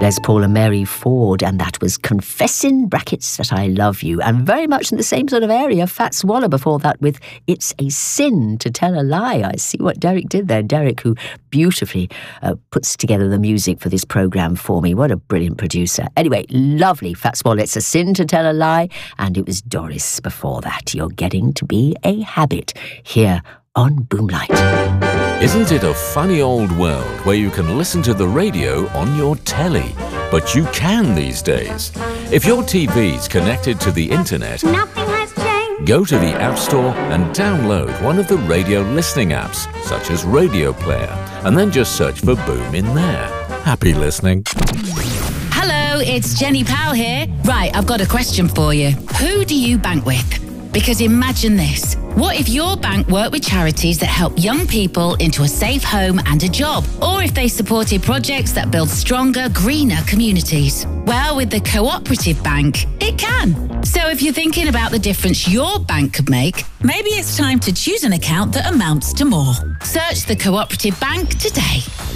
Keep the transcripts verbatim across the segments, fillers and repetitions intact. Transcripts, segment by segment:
Les Paul and Mary Ford, and that was Confessing Brackets That I Love You. And very much in the same sort of area, Fats Waller before that with It's a Sin to Tell a Lie. I see what Derek did there. Derek, who beautifully uh, puts together the music for this programme for me. What a brilliant producer. Anyway, lovely Fats Waller, It's a Sin to Tell a Lie. And it was Doris before that. You're getting to be a habit here on Boomlight. Isn't it a funny old world where you can listen to the radio on your telly? But you can these days. If your T V's connected to the internet, Nothing has changed. go to the App Store and download one of the radio listening apps, such as Radio Player, and then just search for Boom in there. Happy listening. Hello, it's Jenny Powell here. Right, I've got a question for you. Who do you bank with? Because imagine this. What if your bank worked with charities that help young people into a safe home and a job? Or if they supported projects that build stronger, greener communities? Well, with the Cooperative Bank, it can. So if you're thinking about the difference your bank could make, maybe it's time to choose an account that amounts to more. Search the Cooperative Bank today.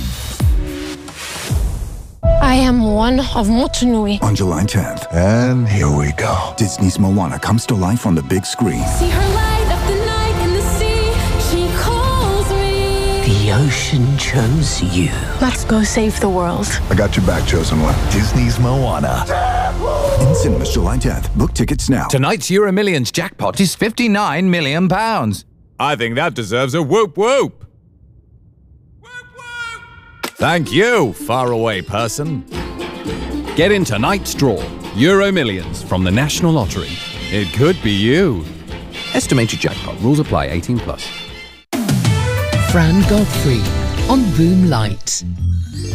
I am one of Motunui. On July tenth. And here we go. Disney's Moana comes to life on the big screen. See her light up the night in the sea. She calls me. The ocean chose you. Let's go save the world. I got your back, chosen one. Disney's Moana. In cinemas July tenth. Book tickets now. Tonight's Euro Millions jackpot is fifty-nine million pounds. I think that deserves a whoop whoop. Thank you, faraway person. Get in tonight's draw. Euro Millions from the National Lottery. It could be you. Estimated jackpot. Rules apply. eighteen plus. Fran Godfrey on Boomlight.